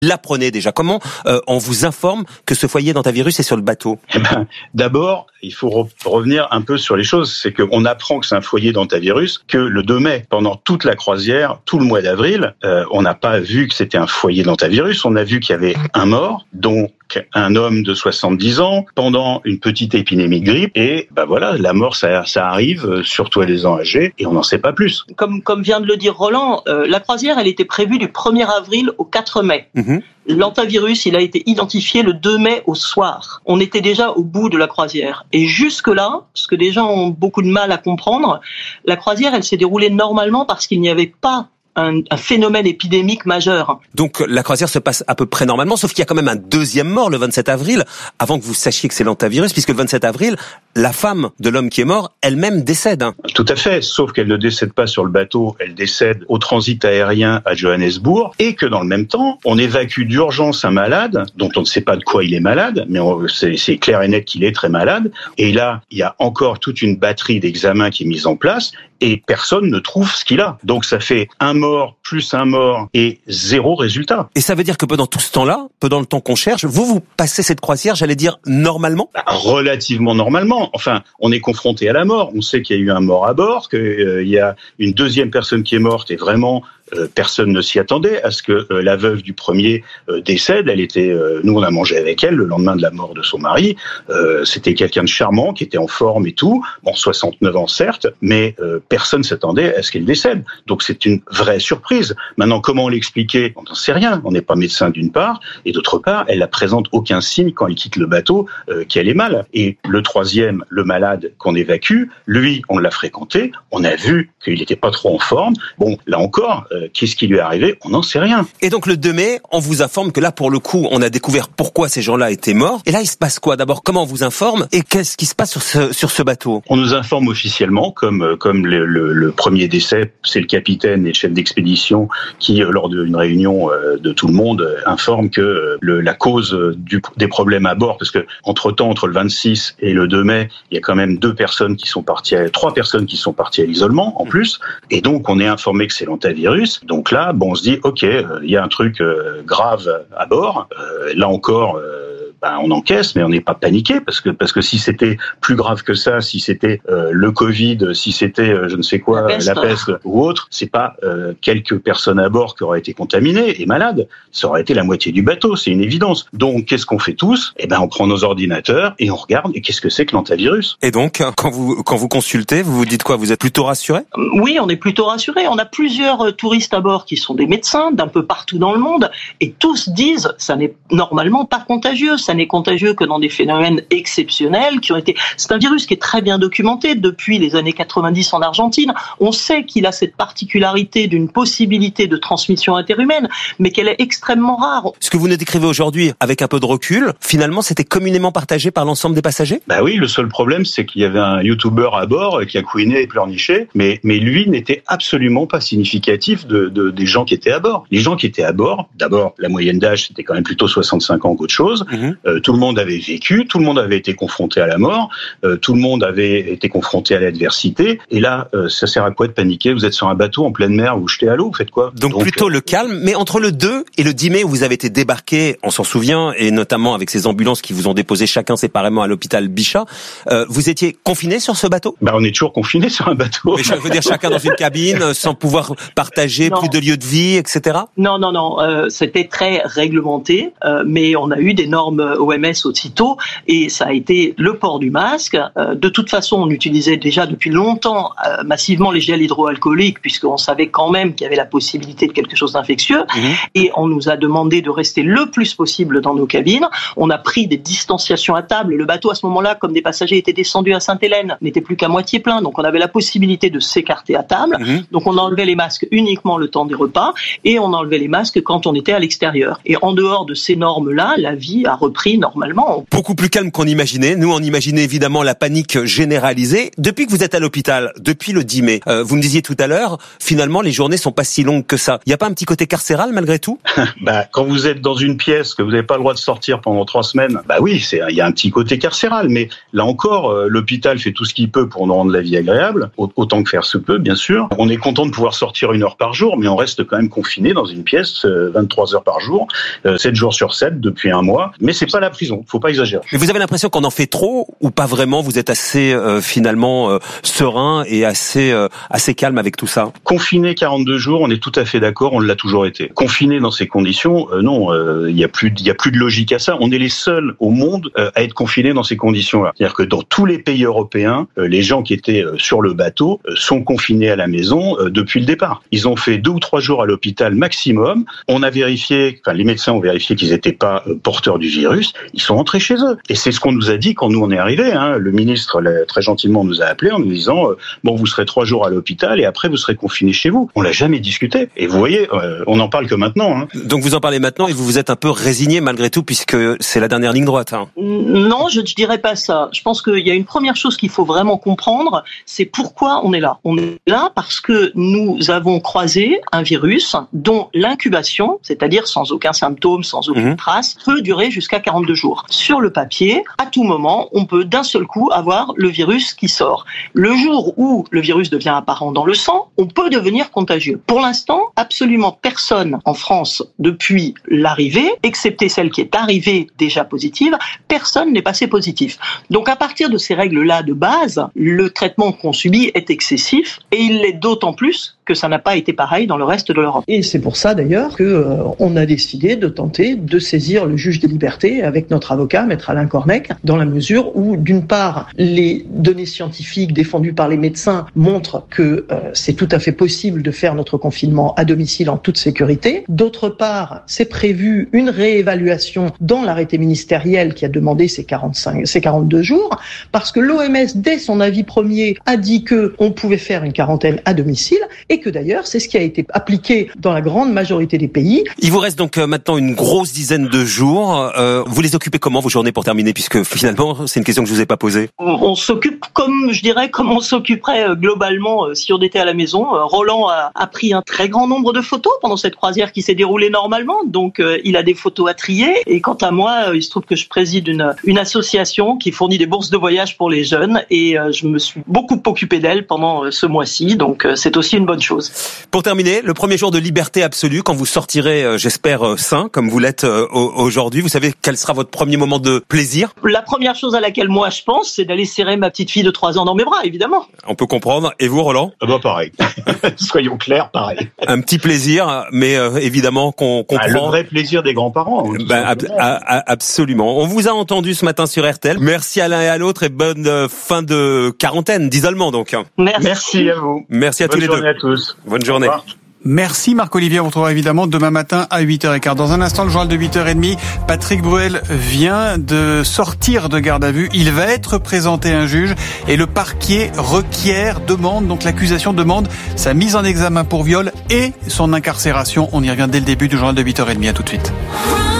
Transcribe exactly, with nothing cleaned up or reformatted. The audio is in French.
l'apprenez déjà? Comment euh, on vous informe que ce foyer d'hantavirus est sur le bateau? Eh ben, d'abord, il faut re- revenir un peu sur les choses. C'est qu'on apprend que c'est un foyer d'hantavirus que le deux mai, pendant toute la croisière, tout le mois d'avril, euh, on n'a pas vu que c'était un foyer d'hantavirus. On a vu qu'il y avait un mort, dont un homme de soixante-dix ans, pendant une petite épidémie de grippe. Et ben voilà, la mort, ça, ça arrive, surtout à des gens âgés, et on n'en sait pas plus. Comme, comme vient de le dire Roland, euh, la croisière, elle était prévue du premier avril au quatre mai. Mmh. L'hantavirus, il a été identifié le deux mai au soir. On était déjà au bout de la croisière. Et jusque-là, ce que les gens ont beaucoup de mal à comprendre, la croisière, elle s'est déroulée normalement parce qu'il n'y avait pas Un, un phénomène épidémique majeur. Donc la croisière se passe à peu près normalement, sauf qu'il y a quand même un deuxième mort le vingt-sept avril, avant que vous sachiez que c'est l'hantavirus, puisque le vingt-sept avril, la femme de l'homme qui est mort, elle-même décède. Tout à fait, sauf qu'elle ne décède pas sur le bateau, elle décède au transit aérien à Johannesburg, et que dans le même temps, on évacue d'urgence un malade, dont on ne sait pas de quoi il est malade, mais on, c'est, c'est clair et net qu'il est très malade, et là, il y a encore toute une batterie d'examens qui est mise en place, et personne ne trouve ce qu'il a. Donc ça fait un mort plus un mort et zéro résultat. Et ça veut dire que pendant tout ce temps-là, pendant le temps qu'on cherche, vous, vous passez cette croisière, j'allais dire, normalement? Bah, relativement normalement. Enfin, on est confronté à la mort. On sait qu'il y a eu un mort à bord, qu'il euh, y a une deuxième personne qui est morte et vraiment... Euh, personne ne s'y attendait à ce que euh, la veuve du premier euh, décède. Elle était, euh, nous on a mangé avec elle le lendemain de la mort de son mari. Euh, c'était quelqu'un de charmant qui était en forme et tout. Bon, soixante-neuf ans certes, mais euh, personne s'attendait à ce qu'elle décède. Donc c'est une vraie surprise. Maintenant, comment l'expliquer? On n'en sait rien. On n'est pas médecin d'une part, et d'autre part, elle ne présente aucun signe quand elle quitte le bateau euh, qu'elle est mal. Et le troisième, le malade qu'on évacue, lui, on l'a fréquenté. On a vu qu'il n'était pas trop en forme. Bon, là encore. Euh, Qu'est-ce qui lui est arrivé? On n'en sait rien. Et donc le deux mai, on vous informe que là, pour le coup, on a découvert pourquoi ces gens-là étaient morts. Et là, il se passe quoi? D'abord, comment on vous informe? Et qu'est-ce qui se passe sur ce, sur ce bateau? On nous informe officiellement, comme, comme le, le, le premier décès, c'est le capitaine et le chef d'expédition qui, lors d'une réunion de tout le monde, informe que le, la cause du, des problèmes à bord, parce que entre-temps, entre le vingt-six et le deux mai, il y a quand même deux personnes qui sont parties, à, trois personnes qui sont parties à l'isolement, en plus. Et donc, on est informé que c'est l'hantavirus. Donc là, bon, on se dit, ok, il euh, y a un truc euh, grave à bord. Euh, là encore, euh, ben, on encaisse, mais on n'est pas paniqué parce que parce que si c'était plus grave que ça, si c'était euh, le Covid, si c'était euh, je ne sais quoi, la peste, la peste ou autre, c'est pas euh, quelques personnes à bord qui auraient été contaminées et malades. Ça aurait été la moitié du bateau, c'est une évidence. Donc, qu'est-ce qu'on fait tous? Eh ben, on prend nos ordinateurs et on regarde. Et qu'est-ce que c'est que l'hantavirus? Et donc, quand vous quand vous consultez, vous vous dites quoi? Vous êtes plutôt rassuré? Oui, on est plutôt rassuré. On a plusieurs touristes à bord qui sont des médecins d'un peu partout dans le monde et tous disent ça n'est normalement pas contagieux, ça n'est contagieux que dans des phénomènes exceptionnels qui ont été. C'est un virus qui est très bien documenté depuis les années quatre-vingt-dix en Argentine. On sait qu'il a cette particularité d'une possibilité de transmission interhumaine, mais qu'elle est extrêmement rare. Ce que vous nous décrivez aujourd'hui, avec un peu de recul, finalement, c'était communément partagé par l'ensemble des passagers? Bah oui, le seul problème, c'est qu'il y avait un youtubeur à bord qui a couiné et pleurniché, mais mais lui n'était absolument pas significatif de, de des gens qui étaient à bord. Les gens qui étaient à bord, d'abord, la moyenne d'âge, c'était quand même plutôt soixante-cinq ans qu'autre chose. Mmh. Euh, tout le monde avait vécu, tout le monde avait été confronté à la mort, euh, tout le monde avait été confronté à l'adversité. Et là, euh, ça sert à quoi de paniquer? Vous êtes sur un bateau en pleine mer, vous jetez à l'eau, vous faites quoi? Donc, Donc plutôt euh... le calme. Mais entre le deux et le dix mai, où vous avez été débarqué, on s'en souvient, et notamment avec ces ambulances qui vous ont déposé chacun séparément à l'hôpital Bichat, euh, vous étiez confiné sur ce bateau? Bah, on est toujours confiné sur un bateau. Mais je veux dire, chacun dans une cabine, sans pouvoir partager non. plus de lieux de vie, et cetera. Non, non, non. Euh, c'était très réglementé, euh, mais on a eu des normes O M S aussitôt, et ça a été le port du masque. Euh, de toute façon, on utilisait déjà depuis longtemps euh, massivement les gels hydroalcooliques, puisqu'on savait quand même qu'il y avait la possibilité de quelque chose d'infectieux, mmh. et on nous a demandé de rester le plus possible dans nos cabines. On a pris des distanciations à table. Le bateau, à ce moment-là, comme des passagers étaient descendus à Sainte-Hélène, n'était plus qu'à moitié plein, donc on avait la possibilité de s'écarter à table. Mmh. Donc on enlevait les masques uniquement le temps des repas, et on enlevait les masques quand on était à l'extérieur. Et en dehors de ces normes-là, la vie a repris pris normalement. Beaucoup plus calme qu'on imaginait. Nous, on imaginait évidemment la panique généralisée. Depuis que vous êtes à l'hôpital, depuis le dix mai, euh, vous me disiez tout à l'heure, finalement, les journées sont pas si longues que ça. Il n'y a pas un petit côté carcéral malgré tout? Bah, quand vous êtes dans une pièce, que vous n'avez pas le droit de sortir pendant trois semaines, bah oui, c'est, il y a un petit côté carcéral. Mais là encore, euh, l'hôpital fait tout ce qu'il peut pour nous rendre la vie agréable, autant que faire se peut, bien sûr. On est content de pouvoir sortir une heure par jour, mais on reste quand même confiné dans une pièce euh, vingt-trois heures par jour, euh, sept jours sur sept depuis un mois. Mais c'est pas la prison, faut pas exagérer. Mais vous avez l'impression qu'on en fait trop ou pas vraiment? Vous êtes assez euh, finalement euh, serein et assez euh, assez calme avec tout ça? Confiné quarante-deux jours, on est tout à fait d'accord, on l'a toujours été. Confiné dans ces conditions, euh, non, il euh, y a plus, il y a plus de logique à ça. On est les seuls au monde euh, à être confinés dans ces conditions-là. C'est-à-dire que dans tous les pays européens, euh, les gens qui étaient euh, sur le bateau euh, sont confinés à la maison euh, depuis le départ. Ils ont fait deux ou trois jours à l'hôpital maximum. On a vérifié, enfin les médecins ont vérifié qu'ils n'étaient pas euh, porteurs du virus. Ils sont rentrés chez eux. Et c'est ce qu'on nous a dit quand nous on est arrivés. Hein. Le ministre très gentiment nous a appelés en nous disant euh, bon, vous serez trois jours à l'hôpital et après vous serez confinés chez vous. On l'a jamais discuté. Et vous voyez, euh, on n'en parle que maintenant. Hein. Donc vous en parlez maintenant et vous vous êtes un peu résigné malgré tout puisque c'est la dernière ligne droite. Hein. Non, je ne dirais pas ça. Je pense qu'il y a une première chose qu'il faut vraiment comprendre, c'est pourquoi on est là. On est là parce que nous avons croisé un virus dont l'incubation, c'est-à-dire sans aucun symptôme, sans aucune mmh. trace, peut durer jusqu'à quarante-deux jours. Sur le papier, à tout moment, on peut d'un seul coup avoir le virus qui sort. Le jour où le virus devient apparent dans le sang, on peut devenir contagieux. Pour l'instant, absolument personne en France, depuis l'arrivée, excepté celle qui est arrivée déjà positive, personne n'est passé positif. Donc à partir de ces règles-là de base, le traitement qu'on subit est excessif et il l'est d'autant plus que ça n'a pas été pareil dans le reste de l'Europe. Et c'est pour ça d'ailleurs que euh, on a décidé de tenter de saisir le juge des libertés avec notre avocat, maître Alain Cornec, dans la mesure où, d'une part, les données scientifiques défendues par les médecins montrent que euh, c'est tout à fait possible de faire notre confinement à domicile en toute sécurité. D'autre part, c'est prévu une réévaluation dans l'arrêté ministériel qui a demandé ces quarante-cinq, ces quarante-deux jours, parce que l'O M S, dès son avis premier, a dit que on pouvait faire une quarantaine à domicile et que d'ailleurs, c'est ce qui a été appliqué dans la grande majorité des pays. Il vous reste donc euh, maintenant une grosse dizaine de jours. Euh, vous les occupez comment, vos journées, pour terminer, puisque finalement, c'est une question que je vous ai pas posée. On, on s'occupe comme, je dirais, comme on s'occuperait euh, globalement euh, si on était à la maison. Euh, Roland a, a pris un très grand nombre de photos pendant cette croisière qui s'est déroulée normalement, donc euh, il a des photos à trier. Et quant à moi, euh, il se trouve que je préside une, une association qui fournit des bourses de voyage pour les jeunes et euh, je me suis beaucoup occupé d'elle pendant euh, ce mois-ci, donc euh, c'est aussi une bonne chose. Pour terminer, le premier jour de liberté absolue, quand vous sortirez, euh, j'espère, euh, sain, comme vous l'êtes euh, aujourd'hui, vous savez quel sera votre premier moment de plaisir? La première chose à laquelle moi je pense, c'est d'aller serrer ma petite fille de trois ans dans mes bras, évidemment. On peut comprendre. Et vous, Roland? Ah bah pareil. Soyons clairs, pareil. Un petit plaisir, mais euh, évidemment qu'on comprend. Ah, le vrai plaisir des grands-parents. Hein, ben, ab- a- absolument. On vous a entendu ce matin sur R T L. Merci à l'un et à l'autre et bonne euh, fin de quarantaine, d'isolement donc. Merci. Merci à vous. Merci à Bonne tous les deux. Bonne journée à tous. Bonne journée. Merci Marc-Olivier, on vous retrouvera évidemment demain matin à huit heures quinze. Dans un instant, le journal de huit heures trente, Patrick Bruel vient de sortir de garde à vue. Il va être présenté à un juge et le parquet requiert, demande, donc l'accusation demande sa mise en examen pour viol et son incarcération. On y revient dès le début du journal de huit heures trente. À tout de suite.